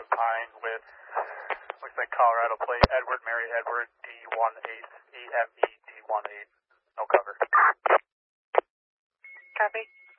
Pine with, looks like Colorado plate, Edward Mary Edward D18, EME D18. No cover. Copy.